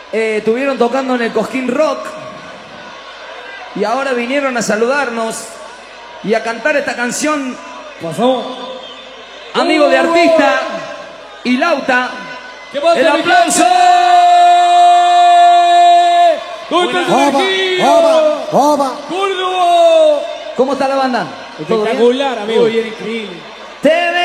Estuvieron tocando en el Cosquín Rock y ahora vinieron a saludarnos y a cantar esta canción. Pasó. Amigo de artista y Lauta. ¡El aplauso! ¿Cómo está la banda? Espectacular, amigo, bien increíble.